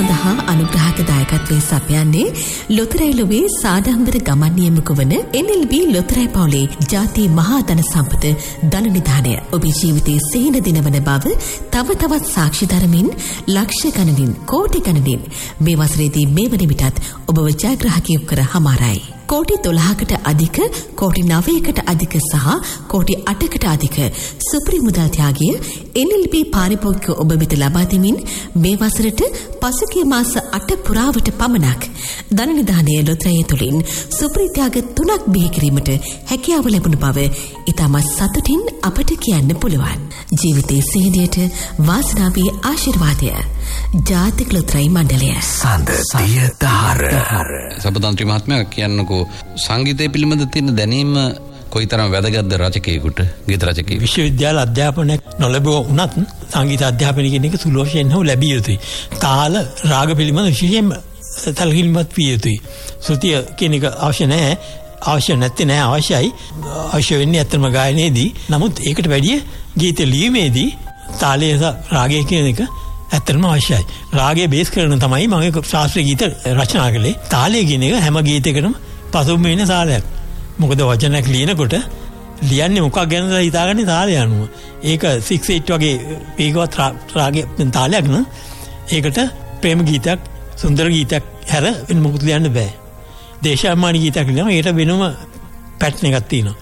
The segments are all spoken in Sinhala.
සඳහා අනුග්‍රහක දායකත්වයේ සපයන්නේ ලොතරැයිලුවේ සාඩම්බර ගමන් නියමක වන NLB ලොතරැයි පවුලේ ජාති මහා ධන සම්පත ධන නිධානය. ඔබේ ජීවිතයේ සිහින දිනවන බව තව තවත් සාක්ෂි දරමින් ලක්ෂ ගණනින් කෝටි ගණනින් මේ වසරේදී මේ වන විටත් ඔබව ජයග්‍රාහකයෙකු කර හමාරයි. කෝටි 12කට අධික, කෝටි 9කට අධික සහ කෝටි 8කට අධික සුපිරි මුදල් ත්‍යාගය NLB පාරිභෝගික ඔබ වෙත ලබා දෙමින් මේ වසරට පසුගිය මාස 8 පුරාවට පමණක් ධන නිධානයේ ලොතරැයි තුලින් සුපිරි ත්‍යාග 3ක් බිහි කිරීමට හැකියාව ලැබුණ බව ඉතාමත් සතුටින් අපට කියන්න පුළුවන්. ජීවිතයේ සිහිනයට වාසනාවේ ආශිර්වාදය. ජාතික ලොතරැයි මණ්ඩලය. සඳතිය දහර. සබතන්ත්‍රි මහත්මයා කියන්නකෝ සංගීතය පිළිබඳ තියෙන දැනීම කොයිතරම් වැදගත්ද රචකයෙකුට, ගීත රචකයෙකුට? විශ්වවිද්‍යාල අධ්‍යාපනයක් නොලැබුව වුණත් සංගීත අධ්‍යාපනය කියන එක සුලෝෂයෙන් හෝ ලැබිය යුතුයි. තාල රාග පිළිබඳ විශේෂයෙන්ම සැලකිලිමත් විය යුතුයි. ශ්‍රුතිය කියන එක අවශ්‍ය නැහැ. අවශ්‍ය නැත්තේ නෑ, අවශ්‍යයි. අවශ්‍ය වෙන්නේ ඇත්තම ගායනයේදී. නමුත් ඒකට වැඩිය ගීත ලියීමේදී තාලය රාගය කියන එක ඇත්තටම අවශ්‍යයි. රාගය බේස් කරන තමයි මම ශාස්ත්‍රීය ගීත රචනා කළේ. තාලය කියන එක හැම ගීතයකටම පසුබිම වෙන තාලයක්. මොකද වචනයක් ලියනකොට ලියන්නේ මොකක් ගැනද හිතාගන්නේ තාලය අනුව. ඒක 6/8 වගේ වේගවත් රාගයේ තාලයක් නම් ඒකට ප්‍රේම ගීතයක්, සුන්දර ගීතයක් හැර වෙන මොකුත් ලියන්න බෑ. දේශාභිමානී ගීතයක් ලියනවා ඒකට වෙනම පැටර්න් එකක් තියෙනවා.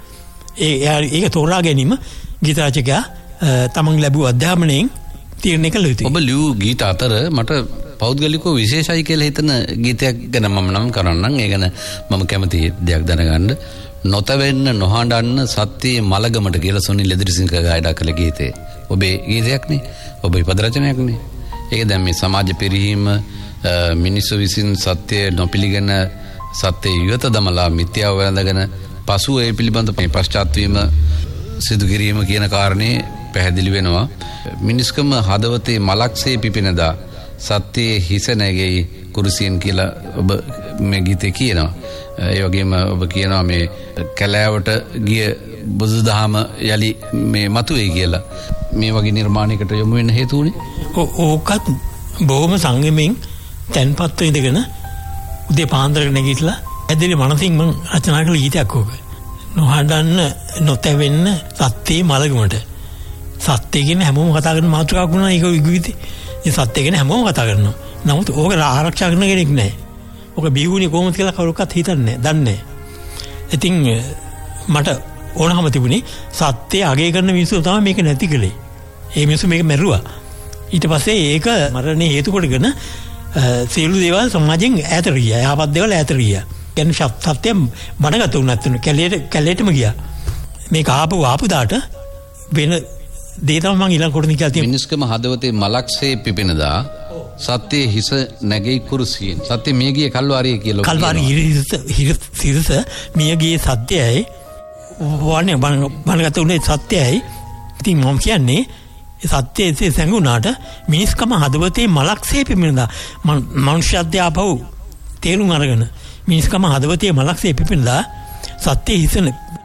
ඒක තෝරා ගැනීම ගීත රචකයා තමන් ලැබුව අධ්‍යාපනයෙන් තීරණය කළ යුතුයි. ඔබ ලියූ ගීත අතර මට පෞද්ගලිකව විශේෂයි කියලා හිතන ගීතයක් ගැන මම නම් කරන්නම්. ඒ ගැන මම කැමති දෙයක් දැනගන්න. නොතවෙන්න නොහඬන්න සත්‍යයේ මලගමට කියලා සුනිල් එදිරිසිංහ ගායනා කළ ගීතේ. ඔබේ ගීතයක් නේ. ඔබේ පද රචනයක් නේ. ඒක දැන් මේ සමාජ පෙරහීම, මිනිස්සු විසින් සත්‍ය නොපිළිගෙන සත්‍ය යුවත දමලා මිත්‍යාව වැළඳගෙන පසුව ඒ පිළිබඳ මේ පශ්චාත් වීම සිදු කිරීම කියන කාරණේ පැහැදිලි වෙනවා. මිනිස්කම හදවතේ මලක්සේ පිපෙනදා සත්‍යයේ හිස නැගෙයි කුරුසියෙන් කියලා ඔබ මේ ගීතේ කියනවා. ඒ වගේම ඔබ කියනවා මේ කැලෑවට ගිය බුදුදහම යලි මේ මතුවේ කියලා. මේ වගේ නිර්මාණයකට යොමු වෙන්න හේතු වුණේ ඕකත් බොහොම සංයමයෙන් තැන්පත්ව ඉඳගෙන උදේ පාන්දරට නැගිටලා ඇදෙන මනසින් මම රචනා කළ ගීතයක් ඕක. නොහඬන්න නොතැවෙන්න සත්‍යයේ මලගමට. සත්‍ය කියන හැමෝම කතා කරන මාතෘකාවක් වුණා ඒක විගීතේ. ඒ සත්‍ය ගැන හැමෝම කතා කරනවා. නමුත් ඕක ආරක්ෂා කරන කෙනෙක් නැහැ. ඕක බිහුණේ කොහොමද කියලා කවුරුත් හිතන්නේ නැහැ, දන්නේ නැහැ. ඉතින් මට ඕනකම තිබුණේ සත්‍ය අගය කරන මිනිස්සු තමයි මේක නැති කළේ. ඒ මිනිස්සු මේක මැරුවා. ඊට පස්සේ ඒක මරණේ හේතු කොටගෙන සියලු දේවල් සමාජයෙන් ඈතට ගියා. යහපත් දේවල් ඈතට ගියා. කියන්නේ සත්‍ය බඩගත වුණත් කැලේටම ගියා. මේක ආපු දාට වෙන දේ තමයි මම ඊළඟ කොටන කියලා තියෙනවා. මිනිස්කම හදවතේ මලක්සේ පිපෙනදා සත්‍යයේ හිස නැගෙයි කුරුසියෙන්. සත්‍ය මියගියේ කල්වාරිය කියලා. කල්වාරිය හිස මියගියේ සත්‍යයයි වන්නේ බණගත උනේ සත්‍යයයි. ඉතින් මම කියන්නේ සත්‍යයේ සැඟුණාට මිනිස්කම හදවතේ මලක්සේ පිපෙනදා මනුෂ්‍යත්වය ආපහු තේරුම් අරගෙන මිනිස්කම හදවතේ මලක්සේ පිපෙනදා සත්‍යයේ හිස